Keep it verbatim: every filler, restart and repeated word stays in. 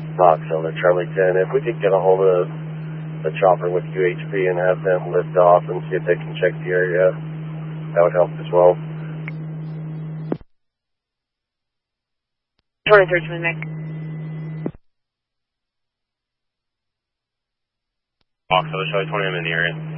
Fox on the Charlie ten. If we could get a hold of the chopper with U H P and have them lift off and see if they can check the area, that would help as well. twenty-third to Nick. Fox, Charlie twenty, I'm in the area.